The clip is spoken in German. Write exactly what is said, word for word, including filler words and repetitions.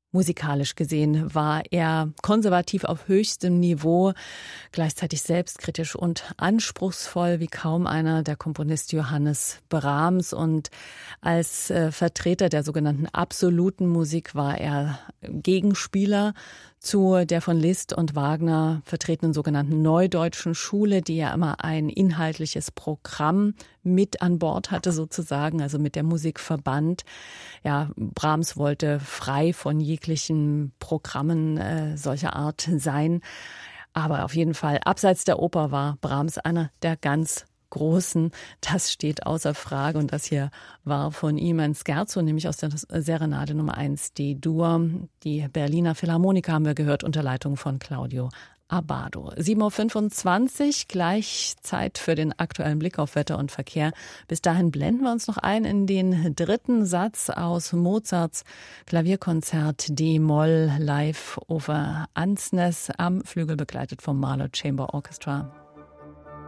Musikalisch gesehen war er konservativ auf höchstem Niveau, gleichzeitig selbstkritisch und anspruchsvoll wie kaum einer, der Komponist Johannes Brahms. Und als äh, Vertreter der sogenannten absoluten Musik war er Gegenspieler zu der von Liszt und Wagner vertretenen sogenannten Neudeutschen Schule, die ja immer ein inhaltliches Programm mit an Bord hatte sozusagen, also mit der Musik verband. Ja, Brahms wollte frei von jeglichen Programmen äh, solcher Art sein. Aber auf jeden Fall, abseits der Oper war Brahms einer der ganz Großen. Das steht außer Frage. Und das hier war von ihm ein Scherzo, nämlich aus der Serenade Nummer eins D-Dur. Die Berliner Philharmoniker haben wir gehört, unter Leitung von Claudio Abbado. sieben Uhr fünfundzwanzig, gleich Zeit für den aktuellen Blick auf Wetter und Verkehr. Bis dahin blenden wir uns noch ein in den dritten Satz aus Mozarts Klavierkonzert D-Moll live over Ansnes am Flügel begleitet vom Marlow Chamber Orchestra.